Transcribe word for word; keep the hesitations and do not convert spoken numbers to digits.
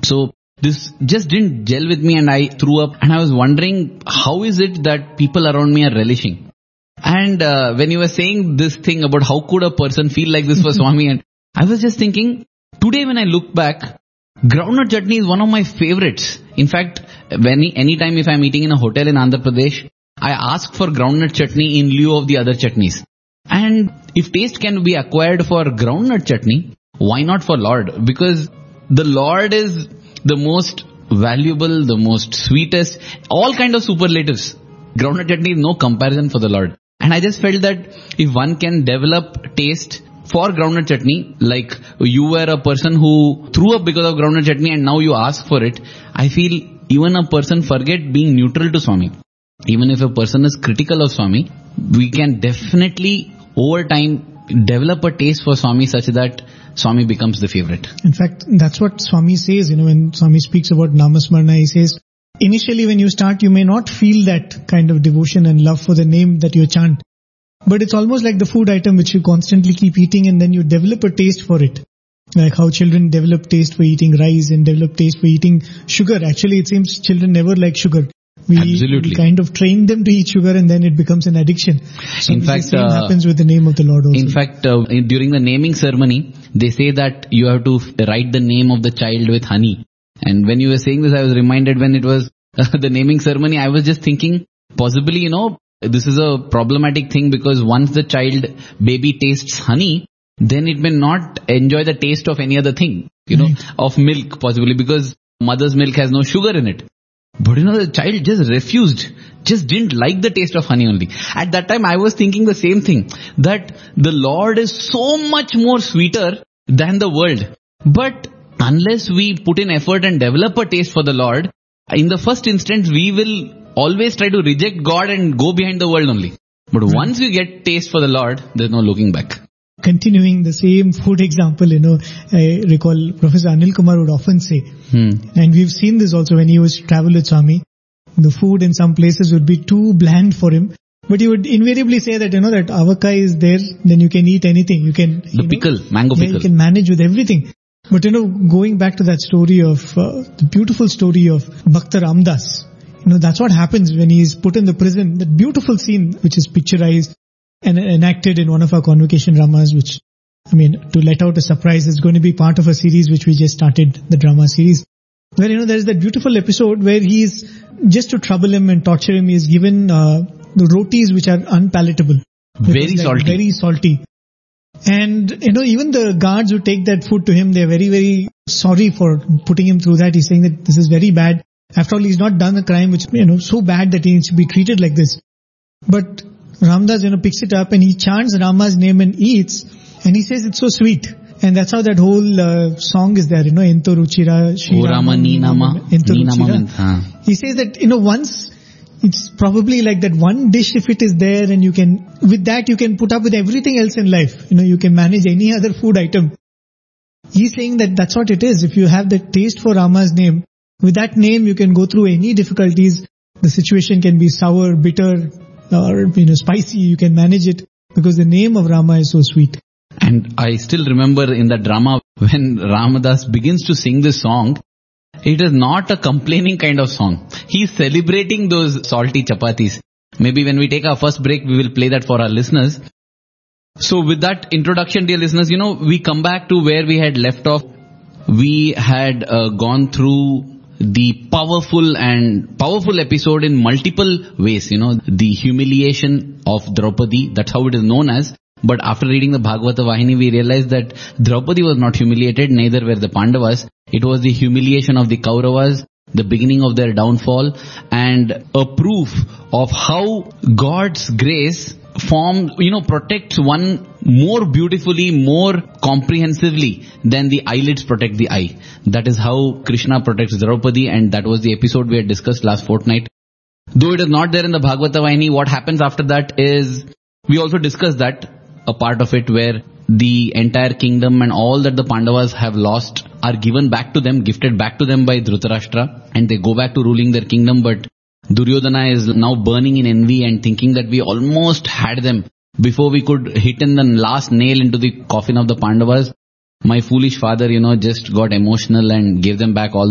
So this just didn't gel with me, and I threw up, and I was wondering, how is it that people around me are relishing? And uh, when you were saying this thing about how could a person feel like this for Swami, and I was just thinking, today when I look back, groundnut chutney is one of my favorites. In fact, when anytime if I'm eating in a hotel in Andhra Pradesh, I ask for groundnut chutney in lieu of the other chutneys. And if taste can be acquired for groundnut chutney, why not for Lord? Because the Lord is the most valuable, the most sweetest, all kind of superlatives. Groundnut chutney is no comparison for the Lord. And I just felt that if one can develop taste for groundnut chutney, like you were a person who threw up because of groundnut chutney and now you ask for it, I feel even a person forget being neutral to Swami. Even if a person is critical of Swami, we can definitely over time develop a taste for Swami such that Swami becomes the favorite. In fact, that's what Swami says, you know, when Swami speaks about Namasmarana, he says, initially when you start, you may not feel that kind of devotion and love for the name that you chant. But it's almost like the food item which you constantly keep eating and then you develop a taste for it. Like how children develop taste for eating rice and develop taste for eating sugar. Actually, it seems children never like sugar. We, Absolutely. we kind of train them to eat sugar and then it becomes an addiction. So in fact, the same uh, happens with the name of the Lord also. In fact, uh, in, during the naming ceremony, they say that you have to f- write the name of the child with honey. And when you were saying this, I was reminded when it was uh, the naming ceremony, I was just thinking, possibly, you know, this is a problematic thing because once the child, baby tastes honey, then it may not enjoy the taste of any other thing, you know, right. Of milk possibly because mother's milk has no sugar in it. But you know, the child just refused, just didn't like the taste of honey only. At that time, I was thinking the same thing, that the Lord is so much more sweeter than the world. But unless we put in effort and develop a taste for the Lord, in the first instance, we will always try to reject God and go behind the world only. But mm-hmm. once we get taste for the Lord, there's no looking back. Continuing the same food example, you know, I recall Professor Anil Kumar would often say, hmm. and we've seen this also when he was travel with Swami, the food in some places would be too bland for him. But he would invariably say that, you know, that avakai is there, then you can eat anything. You can, the you pickle, know, mango yeah, pickle. You can manage with everything. But, you know, going back to that story of, uh, the beautiful story of Bhakta Ramdas, you know, that's what happens when he's put in the prison. That beautiful scene, which is picturized and enacted in one of our convocation dramas, which, I mean, to let out a surprise, is going to be part of a series which we just started, the drama series. Where, you know, there's that beautiful episode where he's, just to trouble him and torture him, he's given uh, the rotis which are unpalatable. Very salty. Very salty. And, you know, even the guards who take that food to him, they're very, very sorry for putting him through that. He's saying that this is very bad. After all, he's not done a crime which, you know, so bad that he needs to be treated like this. But Ramdas, you know, picks it up and he chants Rama's name and eats, and he says it's so sweet. And that's how that whole uh, song is there, you know, Ento Ruchira, Shri Rama Ninama, Ento Ruchira. He says that, you know, once, it's probably like that one dish, if it is there and you can, with that you can put up with everything else in life. You know, you can manage any other food item. He's saying that that's what it is. If you have the taste for Rama's name, with that name you can go through any difficulties. The situation can be sour, bitter, or, you know, spicy. You can manage it because the name of Rama is so sweet. And I still remember in the drama when Ramadas begins to sing this song, it is not a complaining kind of song. He's celebrating those salty chapatis. Maybe when we take our first break, we will play that for our listeners. So with that introduction, dear listeners, you know, we come back to where we had left off. We had uh, gone through the powerful and powerful episode in multiple ways, you know, the humiliation of Draupadi, that's how it is known as. But after reading the Bhagavata Vahini, we realized that Draupadi was not humiliated, neither were the Pandavas. It was the humiliation of the Kauravas, the beginning of their downfall, and a proof of how God's grace form, you know, protects one more beautifully, more comprehensively than the eyelids protect the eye. That is how Krishna protects Draupadi, and that was the episode we had discussed last fortnight. Though it is not there in the Bhagavata Vahini, what happens after that is, we also discussed that, a part of it where the entire kingdom and all that the Pandavas have lost are given back to them, gifted back to them by Dhritarashtra, and they go back to ruling their kingdom. But Duryodhana is now burning in envy and thinking that we almost had them before we could hit in the last nail into the coffin of the Pandavas. My foolish father, you know, just got emotional and gave them back all